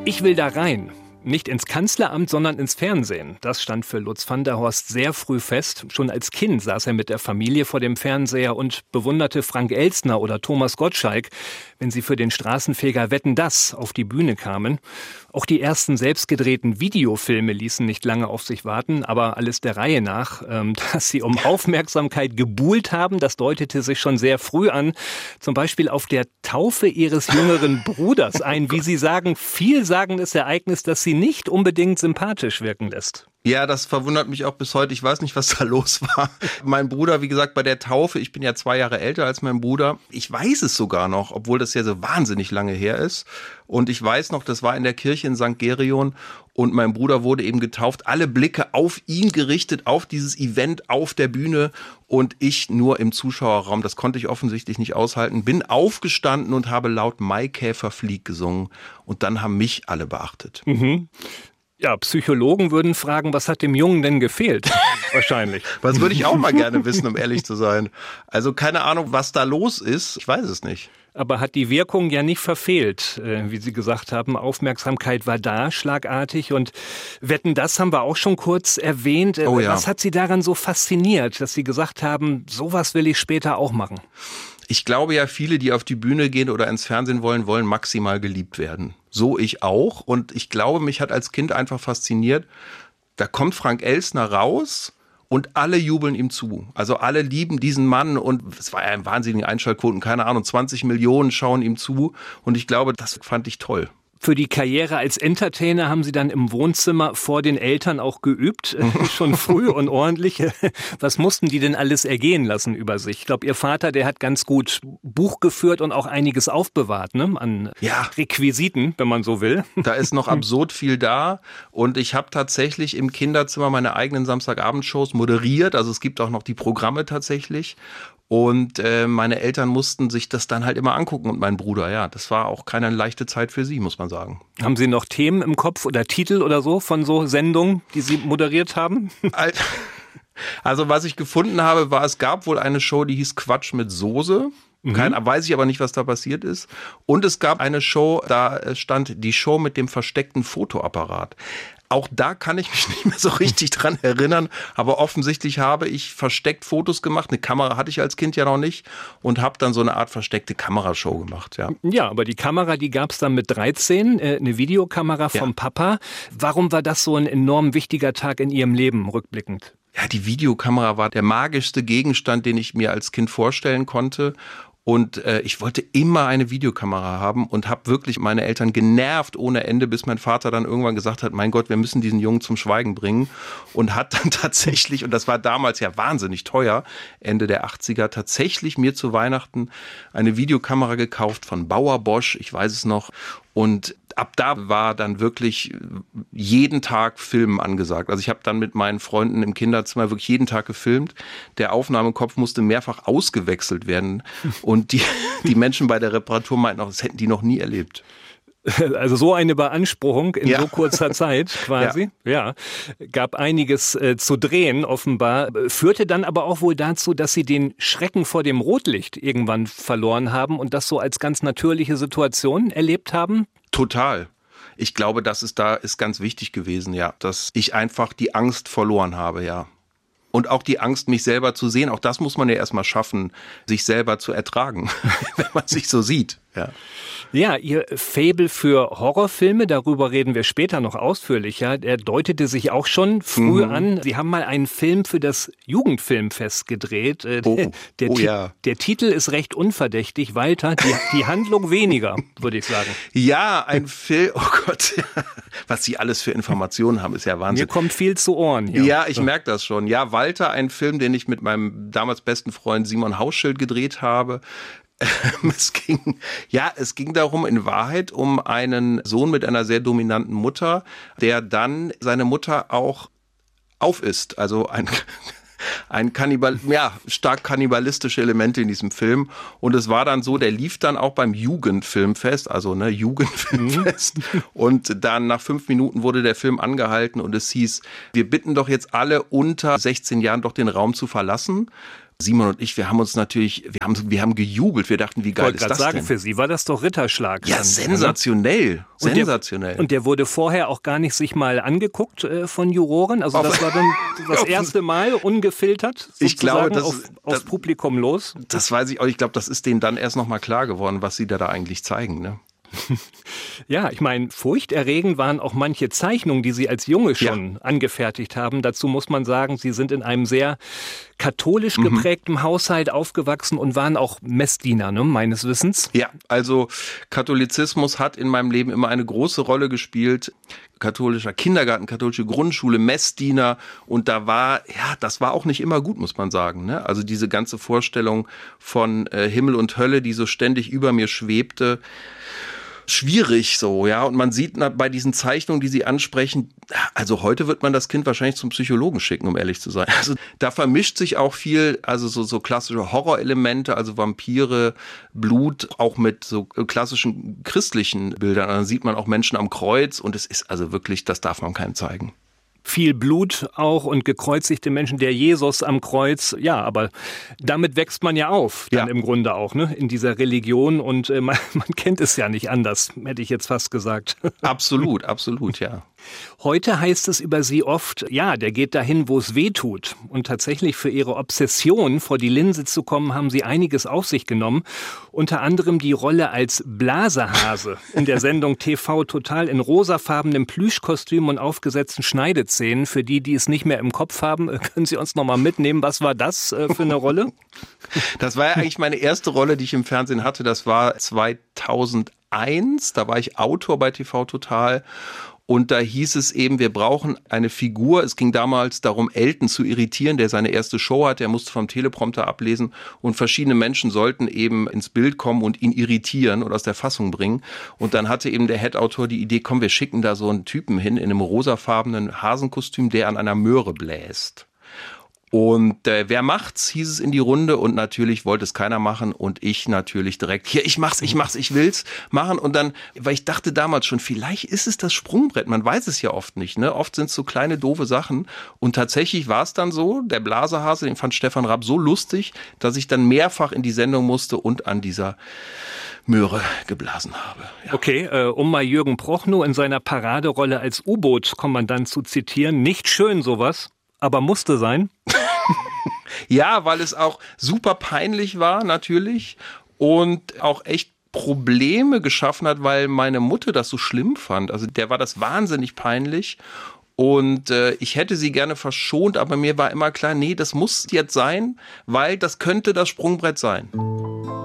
Ich will da rein. Nicht ins Kanzleramt, sondern ins Fernsehen. Das stand für Lutz van der Horst sehr früh fest. Schon als Kind saß er mit der Familie vor dem Fernseher und bewunderte Frank Elstner oder Thomas Gottschalk, wenn sie für den Straßenfeger Wetten, dass auf die Bühne kamen. Auch die ersten selbstgedrehten Videofilme ließen nicht lange auf sich warten, aber alles der Reihe nach. Dass sie um Aufmerksamkeit gebuhlt haben, das deutete sich schon sehr früh an. Zum Beispiel auf der Taufe ihres jüngeren Bruders, ein, wie sie sagen, vielsagendes Ereignis, das sie nicht unbedingt sympathisch wirken lässt. Ja, das verwundert mich auch bis heute. Ich weiß nicht, was da los war. Mein Bruder, wie gesagt, bei der Taufe, ich bin ja 2 Jahre älter als mein Bruder. Ich weiß es sogar noch, obwohl das ja so wahnsinnig lange her ist. Und ich weiß noch, das war in der Kirche in St. Gerion und mein Bruder wurde eben getauft. Alle Blicke auf ihn gerichtet, auf dieses Event, auf der Bühne und ich nur im Zuschauerraum. Das konnte ich offensichtlich nicht aushalten. Bin aufgestanden und habe laut Maikäfer flieg gesungen und dann haben mich alle beachtet. Mhm. Ja, Psychologen würden fragen, was hat dem Jungen denn gefehlt? Wahrscheinlich. Was würde ich auch mal gerne wissen, um ehrlich zu sein. Also keine Ahnung, was da los ist. Ich weiß es nicht. Aber hat die Wirkung ja nicht verfehlt, wie Sie gesagt haben. Aufmerksamkeit war da, schlagartig. Und Wetten, das haben wir auch schon kurz erwähnt. Oh ja. Was hat Sie daran so fasziniert, dass Sie gesagt haben, sowas will ich später auch machen? Ich glaube ja, viele, die auf die Bühne gehen oder ins Fernsehen wollen, wollen maximal geliebt werden. So ich auch. Und ich glaube, mich hat als Kind einfach fasziniert, da kommt Frank Elstner raus und alle jubeln ihm zu. Also alle lieben diesen Mann und es war ja ein wahnsinniger Einschaltquoten, keine Ahnung, 20 Millionen schauen ihm zu. Und ich glaube, das fand ich toll. Für die Karriere als Entertainer haben Sie dann im Wohnzimmer vor den Eltern auch geübt, schon früh und ordentlich. Was mussten die denn alles ergehen lassen über sich? Ich glaube, Ihr Vater, der hat ganz gut Buch geführt und auch einiges aufbewahrt, ne? An Requisiten, wenn man so will. Da ist noch absurd viel da und ich habe tatsächlich im Kinderzimmer meine eigenen Samstagabendshows moderiert. Also es gibt auch noch die Programme tatsächlich. Und meine Eltern mussten sich das dann halt immer angucken und mein Bruder, ja, das war auch keine leichte Zeit für sie, muss man sagen. Haben Sie noch Themen im Kopf oder Titel oder so von so Sendungen, die Sie moderiert haben? Also was ich gefunden habe, war, es gab wohl eine Show, die hieß Quatsch mit Soße. Weiß ich aber nicht, was da passiert ist. Und es gab eine Show, da stand die Show mit dem versteckten Fotoapparat. Auch da kann ich mich nicht mehr so richtig dran erinnern, aber offensichtlich habe ich versteckt Fotos gemacht. Eine Kamera hatte ich als Kind ja noch nicht und habe dann so eine Art versteckte Kamerashow gemacht. Ja, ja, aber die Kamera, die gab es dann mit 13, eine Videokamera vom Papa. Warum war das so ein enorm wichtiger Tag in Ihrem Leben, rückblickend? Ja, die Videokamera war der magischste Gegenstand, den ich mir als Kind vorstellen konnte. Und ich wollte immer eine Videokamera haben und habe wirklich meine Eltern genervt ohne Ende, bis mein Vater dann irgendwann gesagt hat, mein Gott, wir müssen diesen Jungen zum Schweigen bringen. Und hat dann tatsächlich, und das war damals ja wahnsinnig teuer, Ende der 80er, tatsächlich mir zu Weihnachten eine Videokamera gekauft von Bauer Bosch, ich weiß es noch. Und ab da war dann wirklich jeden Tag Filmen angesagt. Also ich habe dann mit meinen Freunden im Kinderzimmer wirklich jeden Tag gefilmt. Der Aufnahmekopf musste mehrfach ausgewechselt werden. Und die Menschen bei der Reparatur meinten auch, das hätten die noch nie erlebt. Also so eine Beanspruchung in so kurzer Zeit quasi. Ja. Gab einiges zu drehen offenbar. Führte dann aber auch wohl dazu, dass Sie den Schrecken vor dem Rotlicht irgendwann verloren haben und das so als ganz natürliche Situation erlebt haben? Total. Ich glaube, das ist ganz wichtig gewesen, ja. Dass ich einfach die Angst verloren habe, ja. Und auch die Angst, mich selber zu sehen. Auch das muss man ja erstmal schaffen, sich selber zu ertragen, wenn man sich so sieht, ja. Ja, Ihr Faible für Horrorfilme, darüber reden wir später noch ausführlicher, der deutete sich auch schon früh an. Sie haben mal einen Film für das Jugendfilmfest gedreht. Der Titel ist recht unverdächtig, Walter, die Handlung weniger, würde ich sagen. Ja, ein Film, oh Gott, was Sie alles für Informationen haben, ist ja Wahnsinn. Mir kommt viel zu Ohren hier. Ja, ich merke das schon. Ja, Walter, ein Film, den ich mit meinem damals besten Freund Simon Hauschild gedreht habe. Es ging darum, in Wahrheit um einen Sohn mit einer sehr dominanten Mutter, der dann seine Mutter auch aufisst. Also stark kannibalistische Elemente in diesem Film. Und es war dann so, der lief dann auch beim Jugendfilmfest, Jugendfilmfest. Und dann nach 5 Minuten wurde der Film angehalten und es hieß, wir bitten doch jetzt alle unter 16 Jahren doch den Raum zu verlassen. Simon und ich, wir haben gejubelt. Wir dachten, wie geil ist das denn? Für Sie war das doch Ritterschlag. Ja, sensationell. Sensationell. Und der wurde vorher auch gar nicht sich mal angeguckt von Juroren? Also das war dann das erste Mal ungefiltert sozusagen ich glaube, aufs Publikum los? Das weiß ich auch. Ich glaube, das ist denen dann erst nochmal klar geworden, was sie da eigentlich zeigen, ne? Ja, ich meine, furchterregend waren auch manche Zeichnungen, die Sie als Junge schon angefertigt haben. Dazu muss man sagen, Sie sind in einem sehr katholisch geprägten Haushalt aufgewachsen und waren auch Messdiener, ne, meines Wissens. Ja, also Katholizismus hat in meinem Leben immer eine große Rolle gespielt. Katholischer Kindergarten, katholische Grundschule, Messdiener, und das war auch nicht immer gut, muss man sagen, ne? Also diese ganze Vorstellung von Himmel und Hölle, die so ständig über mir schwebte, schwierig so, ja. Und man sieht bei diesen Zeichnungen, die Sie ansprechen, also heute wird man das Kind wahrscheinlich zum Psychologen schicken, um ehrlich zu sein. Also da vermischt sich auch viel, also so klassische Horrorelemente, also Vampire, Blut, auch mit so klassischen christlichen Bildern. Dann sieht man auch Menschen am Kreuz, und es ist also wirklich, das darf man keinem zeigen. Viel Blut auch und gekreuzigte Menschen, der Jesus am Kreuz, ja, aber damit wächst man ja auf, dann im Grunde auch, ne, in dieser Religion, und man kennt es ja nicht anders, hätte ich jetzt fast gesagt. Absolut, ja. Heute heißt es über Sie oft, ja, der geht dahin, wo es weh tut. Und tatsächlich für Ihre Obsession, vor die Linse zu kommen, haben Sie einiges auf sich genommen. Unter anderem die Rolle als Blasehase in der Sendung TV Total in rosafarbenem Plüschkostüm und aufgesetzten Schneidezähnen. Für die es nicht mehr im Kopf haben, können Sie uns noch mal mitnehmen. Was war das für eine Rolle? Das war ja eigentlich meine erste Rolle, die ich im Fernsehen hatte. Das war 2001. Da war ich Autor bei TV Total. Und da hieß es eben, wir brauchen eine Figur. Es ging damals darum, Elton zu irritieren, der seine erste Show hat. Er musste vom Teleprompter ablesen, und verschiedene Menschen sollten eben ins Bild kommen und ihn irritieren oder aus der Fassung bringen. Und dann hatte eben der Head-Autor die Idee, komm, wir schicken da so einen Typen hin in einem rosafarbenen Hasenkostüm, der an einer Möhre bläst. Und wer macht's, hieß es in die Runde, und natürlich wollte es keiner machen, und ich natürlich direkt, hier, ich will's machen. Und dann, weil ich dachte damals schon, vielleicht ist es das Sprungbrett, man weiß es ja oft nicht, ne? Oft sind es so kleine, doofe Sachen, und tatsächlich war es dann so, der Blasehase, den fand Stefan Raab so lustig, dass ich dann mehrfach in die Sendung musste und an dieser Möhre geblasen habe. Ja. Okay, um mal Jürgen Prochnow in seiner Paraderolle als U-Boot-Kommandant zu zitieren, nicht schön sowas, aber musste sein. Ja, weil es auch super peinlich war natürlich und auch echt Probleme geschaffen hat, weil meine Mutter das so schlimm fand. Also der war das wahnsinnig peinlich, und ich hätte sie gerne verschont, aber mir war immer klar, nee, das muss jetzt sein, weil das könnte das Sprungbrett sein.